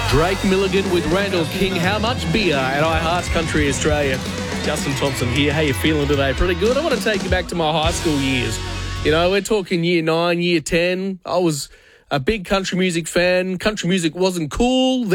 Drake Milligan with Randall King. How much beer at iHeart Country Australia? Justin Thompson here. How you feeling today? Pretty good. I want to take you back to my high school years. You know, we're talking year 9, year 10. I was a big country music fan. Country music wasn't cool